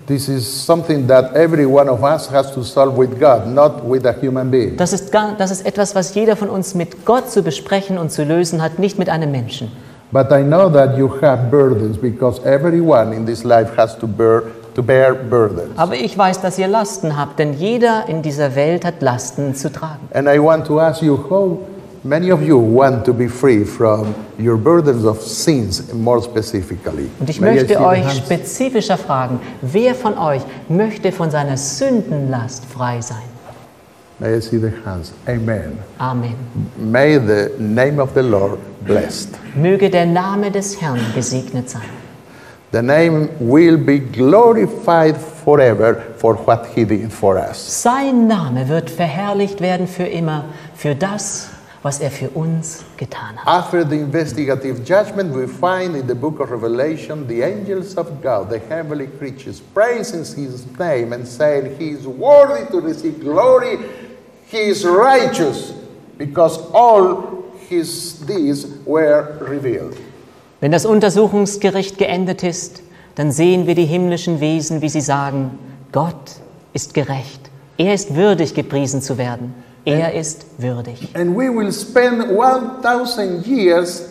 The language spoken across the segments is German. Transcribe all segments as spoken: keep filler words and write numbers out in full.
This is something that every one of us has to solve with God, not with a human being. Das ist, gar, das ist etwas, was jeder von uns mit Gott zu besprechen und zu lösen hat, nicht mit einem Menschen. But I know that you have burdens because everyone in this life has to bear to bear burdens. Aber ich weiß, dass ihr Lasten habt, denn jeder in dieser Welt hat Lasten zu tragen. And I want to ask you, how many of you want to be free from your burdens of sins, more specifically? Und ich May I see möchte the euch hands? spezifischer fragen, wer von euch möchte von seiner Sündenlast frei sein? May I see the hands? Amen. Amen. May the name of the Lord blessed. Möge der Name des Herrn gesegnet sein. The name will be glorified forever for what he did for us. Sein Name wird verherrlicht werden für immer, für das, was er für uns getan hat. After the investigative judgment, we find in the book of Revelation the angels of God, the heavenly creatures, praising his name and saying he is worthy to receive glory, he is righteous, because all his deeds were revealed. Wenn das Untersuchungsgericht geendet ist, dann sehen wir die himmlischen Wesen, wie sie sagen, Gott ist gerecht, er ist würdig, gepriesen zu werden. Er ist würdig. And we will spend one thousand years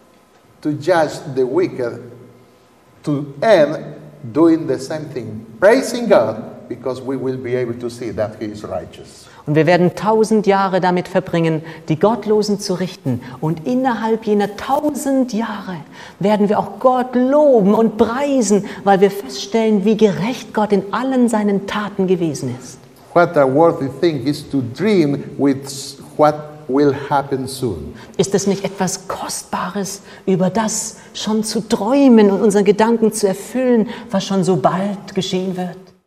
to judge the wicked, to end doing the same thing, praising God, because we will be able to see that he is righteous. Und wir werden tausend Jahre damit verbringen, die Gottlosen zu richten. Und innerhalb jener tausend Jahre werden wir auch Gott loben und preisen, weil wir feststellen, wie gerecht Gott in allen seinen Taten gewesen ist. What a worthy thing is to dream with what will happen soon. Ist es nicht etwas Kostbares, über das schon zu träumen und unseren Gedanken zu erfüllen, was schon so bald geschehen wird?